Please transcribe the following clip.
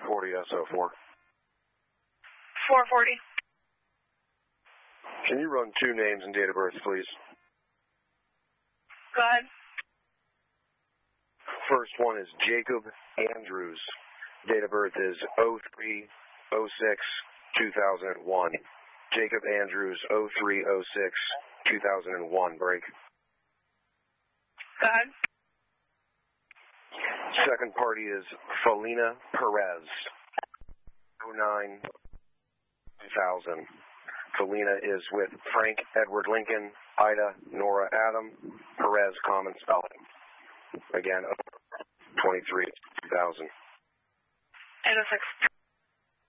440 SO4. 440. Can you run 2 names and date of birth, please? Go ahead. First one is Jacob Andrews. Date of birth is 03/06/2001. Jacob Andrews, 03/06/2001. Break. Go ahead. Second party is Felina Perez. 09/2000. Felina is with Frank Edward Lincoln, Ida Nora Adam, Perez common spelling. Again, 23/2000. 806.